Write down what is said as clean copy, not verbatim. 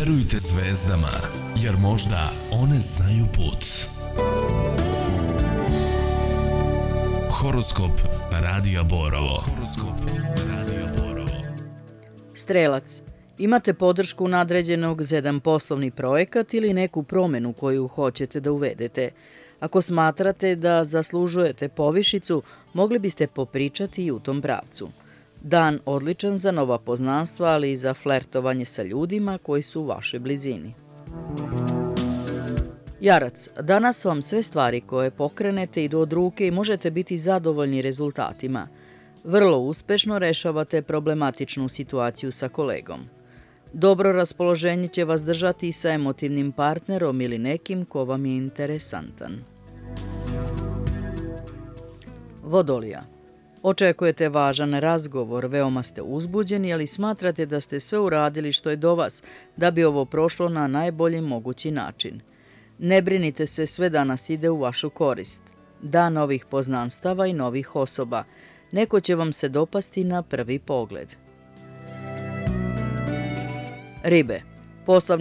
Verujte zvezdama, jer možda one znaju put. Horoskop Radija Borovo. Strelac. Imate podršku nadređenog za jedan poslovni projekat ili neku promjenu koju hoćete da uvedete. Ako smatrate da zaslužujete povišicu, mogli biste popričati i u tom pravcu. Dan odličan za nova poznanstva, ali i za flertovanje sa ljudima koji su u vašoj blizini. Jarac, danas vam sve stvari koje pokrenete idu od ruke i možete biti zadovoljni rezultatima. Vrlo uspešno rešavate problematičnu situaciju sa kolegom. Dobro raspoloženje će vas držati i sa emotivnim partnerom ili nekim ko vam je interesantan. Vodolija. Očekujete važan razgovor, veoma ste uzbuđeni, ali smatrate da ste sve uradili što je do vas da bi ovo prošlo na najbolji mogući način. Ne brinite se, sve danas ide u vašu korist. Dan novih poznanstava i novih osoba. Neko će vam se dopasti na prvi pogled. Ribe. Poslovni